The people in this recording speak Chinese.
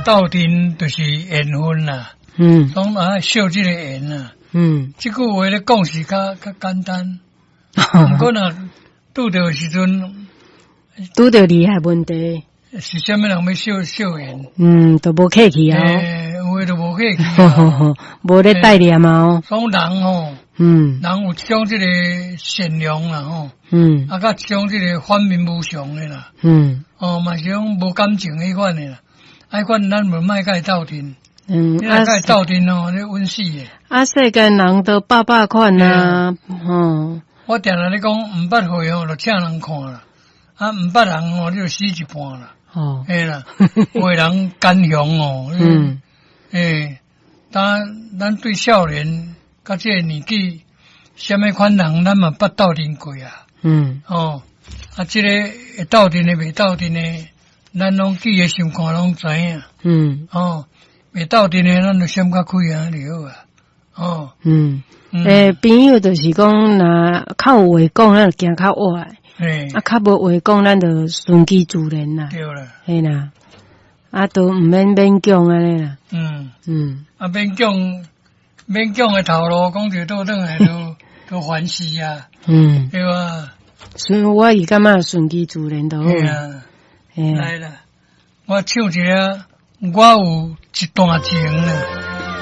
斗阵就是缘分啦。总惜这个缘啦。这句话咧讲是较简单，不过若拄到时阵， 拄到厉害问题， 是啥物人要惜缘？ 都无客气啊。 有诶都无客气无咧带念嘛。 讲人吼，人有一种这个善良啦吼，甲一种这个反面无常诶啦，嘛是种无感情迄款诶啦，迄款咱无莫甲伊斗阵。甲伊斗阵哦，你稳死诶。 世间人都百款啊， 我定定咧讲，毋捌会哦，就请人看啦；毋捌人哦，你就死一半啦。嘿啦，有诶人坚强哦。咱对少年甲这个年纪，什么款人，咱嘛捌斗阵过啊。这个会斗阵诶，袂斗阵诶，咱拢记诶想看拢知影。袂斗阵诶，咱就闪较开啊，就好啊。 朋友就是讲，若较有话讲，咱就行较歪；较无话讲，咱就顺其自然啦。 对啦， 嘿啦，都毋免勉强安尼啦。 勉强诶头路，讲就倒转来都烦死啊。对吧？ 所以我是感觉顺其自然就好。 来啦，我唱一个，我有一段情啊。